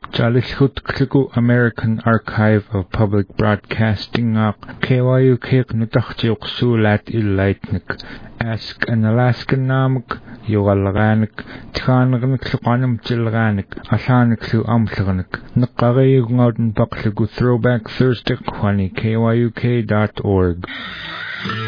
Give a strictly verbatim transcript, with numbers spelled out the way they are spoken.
Jalishut American Archive of Public Broadcasting K Y U K Nutachtiok Sulat Ilaitnik Ask an Alaskan Namuk Yogalganik Tkanagnik Lukanum Tilganik Asanik Lu Amtlanik Nakari Ngodin Bakligu Throwback Thursday Kwani K Y U K dot org